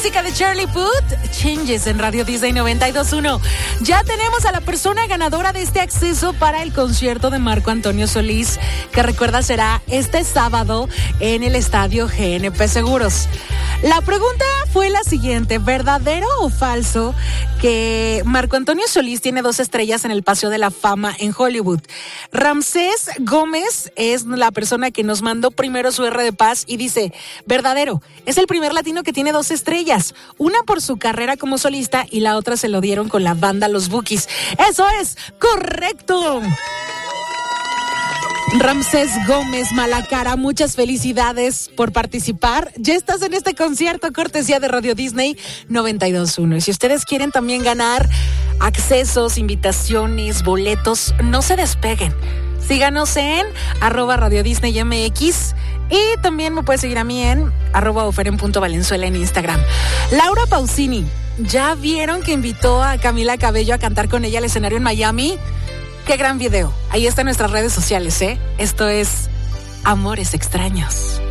música de Charlie Puth, Changes en Radio Disney 92.1. Ya tenemos a la persona ganadora de este acceso para el concierto de Marco Antonio Solís, que recuerda será este sábado en el estadio GNP Seguros. La pregunta fue la siguiente: ¿verdadero o falso que Marco Antonio Solís tiene 2 estrellas en el Paseo de la Fama en Hollywood? Ramsés Gómez es la persona que nos mandó primero su R de Paz y dice: verdadero, es el primer latino que tiene 2 estrellas, una por su carrera como solista y la otra se lo dieron con la banda Los Bukis. ¡Eso es correcto! Ramsés Gómez Malacara, muchas felicidades por participar. Ya estás en este concierto cortesía de Radio Disney 92.1. Y si ustedes quieren también ganar accesos, invitaciones, boletos, no se despeguen. Síganos en @RadioDisneyMX y también me puedes seguir a mí en @oferen.valenzuela en Instagram. Laura Pausini, ¿ya vieron que invitó a Camila Cabello a cantar con ella al escenario en Miami? ¡Qué gran video! Ahí está en nuestras redes sociales, ¿eh? Esto es Amores Extraños.